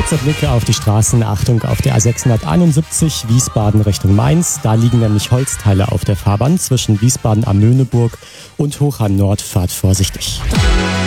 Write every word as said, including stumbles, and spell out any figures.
Kurzer Blick auf die Straßen. Achtung auf der A sechshunderteinundsiebzig Wiesbaden Richtung Mainz. Da liegen nämlich Holzteile auf der Fahrbahn zwischen Wiesbaden am Möhneburg und Hoch an Nord. Fahrt vorsichtig.